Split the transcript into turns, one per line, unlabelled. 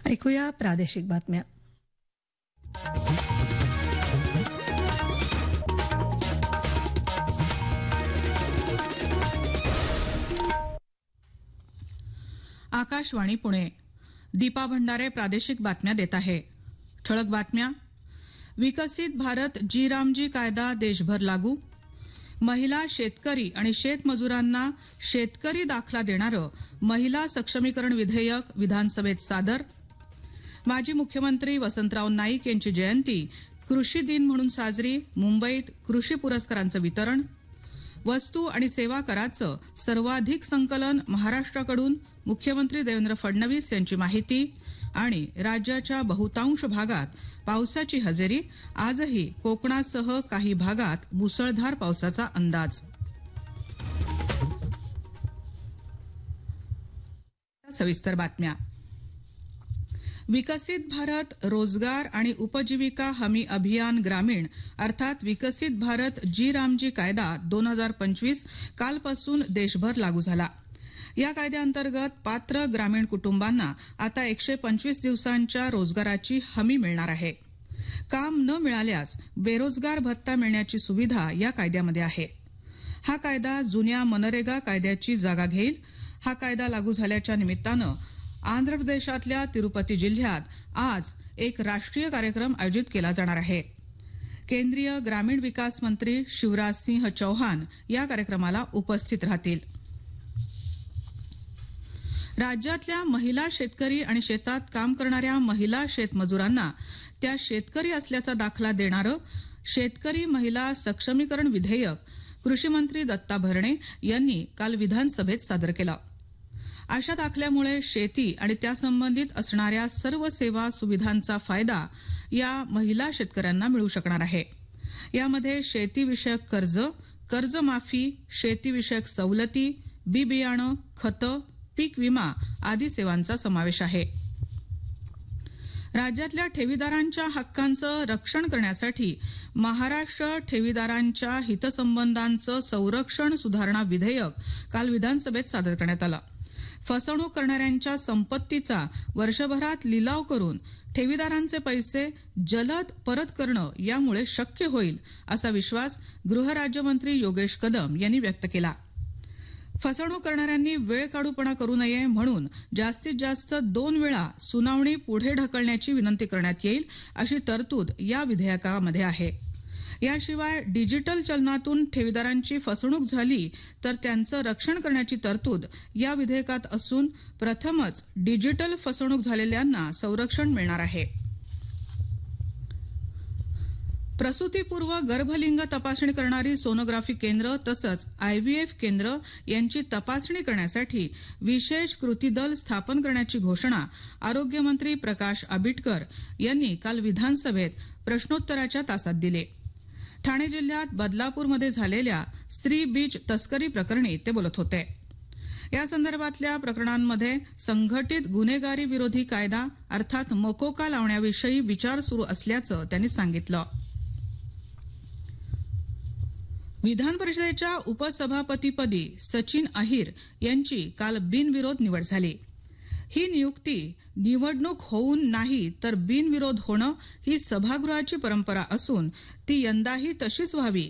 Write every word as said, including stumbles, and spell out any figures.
ऐकूया प्रादेशिक बातम्या.
आकाशवाणी पुणे. दीपा भंडारे प्रादेशिक बातम्या देत आहे. ठळक बातम्या. विकसित भारत जी रामजी कायदा देशभर लागू. महिला शेतकरी आणि शेतमजुरांना शेतकरी दाखला देणारं महिला सक्षमीकरण विधेयक विधानसभेत सादर. माजी मुख्यमंत्री वसंतराव नाईक यांची जयंती कृषी दिन म्हणून साजरी. मुंबईत कृषी पुरस्कारांचं वितरण. वस्तू आणि सेवा कराचं सर्वाधिक संकलन महाराष्ट्राकडून, मुख्यमंत्री देवेंद्र फडणवीस यांची माहिती. आणि राज्याच्या बहुतांश भागात पावसाची हजेरी. आजही कोकणासह काही भागात मुसळधार पावसाचा अंदाज. सविस्तर बातम्या. विकसित भारत रोजगार आणि उपजीविका हमी अभियान ग्रामीण अर्थात विकसित भारत जी रामजी कायदा दोन हजार पंचवीस कालपासून देशभर लागू झाला. या कायद्याअंतर्गत पात्र ग्रामीण कुटुंबांना आता एकशे पंचवीस दिवसांच्या रोजगाराची हमी मिळणार आहे. काम न मिळाल्यास बेरोजगार भत्ता मिळण्याची सुविधा या कायद्यामध्ये आहे. हा कायदा जुन्या मनरेगा कायद्याची जागा घेईल. हा कायदा लागू झाल्याच्या निमित्तानं आंध्र प्रदेशातल्या तिरुपती जिल्ह्यात आज एक राष्ट्रीय कार्यक्रम आयोजित केला जाणार आहे. केंद्रीय ग्रामीण विकास मंत्री शिवराज सिंह चौहान या कार्यक्रमाला उपस्थित राहतील. राज्यातल्या महिला शेतकरी आणि शेतात काम करणाऱ्या महिला शेतमजुरांना त्या शेतकरी असल्याचा दाखला देणारं शेतकरी महिला सक्षमीकरण विधेयक कृषी मंत्री दत्ता भरणे यांनी काल विधानसभेत सादर केलं. अशा दाखल्यामुळे शेती आणि त्यासंबंधित असणाऱ्या सर्व सेवा सुविधांचा फायदा या महिला शेतकऱ्यांना मिळू शकणार आहे. यामध्ये शेतीविषयक कर्ज, कर्जमाफी, शेतीविषयक सवलती, बी बियाणं, खतं, पीक विमा आदी सेवांचा समावेश आहे. राज्यातल्या ठेवीदारांच्या हक्कांचं रक्षण करण्यासाठी महाराष्ट्र ठेवीदारांच्या हितसंबंधांचं संरक्षण सुधारणा विधेयक काल विधानसभेत सादर करण्यात आलं. फसवणूक करणाऱ्यांच्या संपत्तीचा वर्षभरात लिलाव करून ठेवीदारांचे पैसे जलद परत करणं यामुळे शक्य होईल असा विश्वास गृहराज्यमंत्री योगेश कदम यांनी व्यक्त केला. फसवणूक करणाऱ्यांनी वेळकाढूपणा करू नये म्हणून जास्तीत जास्त दोन वेळा सुनावणी पुढे ढकलण्याची विनंती करण्यात येईल अशी तरतूद या विधेयकामध्ये आहे. याशिवाय डिजिटल चलनातून ठेवीदारांची फसवणूक झाली तर त्यांचं रक्षण करण्याची तरतूद या विधेयकात असून प्रथमच डिजिटल फसवणूक झालेल्यांना संरक्षण मिळणार आहे. प्रसूतीपूर्व गर्भलिंग तपासणी करणारी सोनोग्राफी केंद्र तसंच आयव्हीएफ केंद्र यांची तपासणी करण्यासाठी विशेष कृती दल स्थापन करण्याची घोषणा आरोग्यमंत्री प्रकाश आंबेडकर यांनी काल विधानसभेत प्रश्नोत्तराच्या तासात दिली. ठाणे जिल्ह्यात बदलापूरमध्ये झालेल्या स्त्री बीज तस्करी प्रकरणी ते बोलत होते. या संदर्भातल्या प्रकरणांमध्ये संघटित गुन्हेगारी विरोधी कायदा अर्थात मकोका लावण्याविषयी विचार सुरू असल्याचं त्यांनी सांगितलं. विधान परिषदेच्या उपसभापतीपदी सचिन अहिर यांची काल बिनविरोध निवड झाली. ही नियुक्ती निवडणूक होऊन नाही तर बिनविरोध होणं ही सभागृहाची परंपरा असून ती यंदाही तशीच व्हावी